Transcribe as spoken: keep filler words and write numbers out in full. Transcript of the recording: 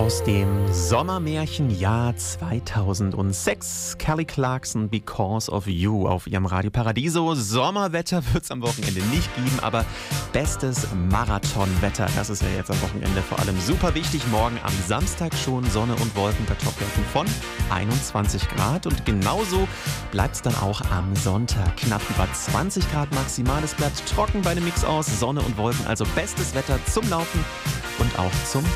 Aus dem Sommermärchenjahr zweitausendsechs. Kelly Clarkson, Because of You auf ihrem Radio Paradiso. Sommerwetter wird es am Wochenende nicht geben, aber bestes Marathonwetter. Das ist ja jetzt am Wochenende vor allem super wichtig. Morgen am Samstag schon Sonne und Wolken bei Topwerten von einundzwanzig Grad. Und genauso bleibt es dann auch am Sonntag. Knapp über zwanzig Grad maximal. Es bleibt trocken bei einem Mix aus Sonne und Wolken. Also bestes Wetter zum Laufen und auch zum